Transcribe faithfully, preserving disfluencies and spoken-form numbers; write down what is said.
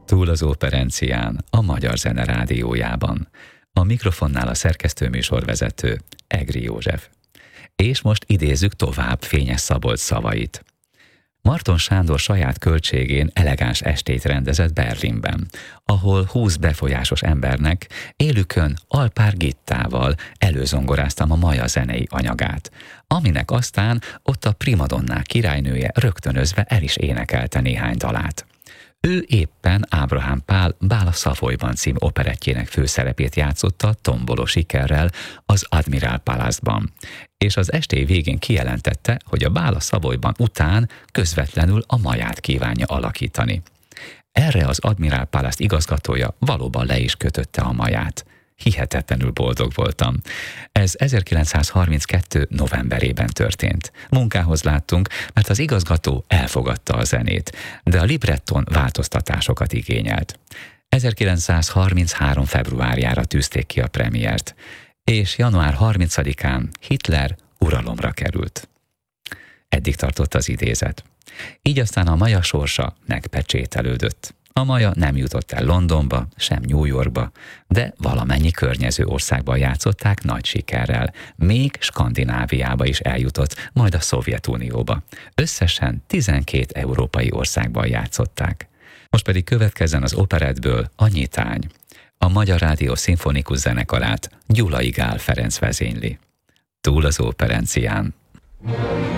Túl az operencián, a Magyar Zene Rádiójában. A mikrofonnál a szerkesztőműsorvezető, Egri József. És most idézzük tovább Fényes Szabolcs szavait. Marton Sándor saját költségén elegáns estét rendezett Berlinben, ahol húsz befolyásos embernek élükön Alpár Gittával előzongoráztam a maja zenei anyagát, aminek aztán ott a primadonnák királynője rögtönözve el is énekelte néhány dalát. Ő éppen Ábrahám Pál Bál a Szavolyban című operettjének főszerepét játszotta tomboló sikerrel az Admiral Palace-ban, és az esté végén kijelentette, hogy a Bál a Szavolyban után közvetlenül a maját kívánja alakítani. Erre az Admiral Palace igazgatója valóban le is kötötte a maját. Hihetetlenül boldog voltam. Ez ezerkilencszázharminckettő novemberében történt. Munkához láttunk, mert az igazgató elfogadta a zenét, de a libretton változtatásokat igényelt. ezerkilencszázharminchárom februárjára tűzték ki a premiért, és január harmincadikán Hitler uralomra került. Eddig tartott az idézet. Így aztán a maja sorsa megpecsételődött. A maja nem jutott el Londonba, sem New Yorkba, de valamennyi környező országban játszották nagy sikerrel. Még Skandináviába is eljutott, majd a Szovjetunióba. Összesen tizenkét európai országban játszották. Most pedig következzen az operettből a Nyitány. A Magyar Rádió szimfonikus zenekarát Gyulai Gál Ferenc vezényli. Túl az operencián.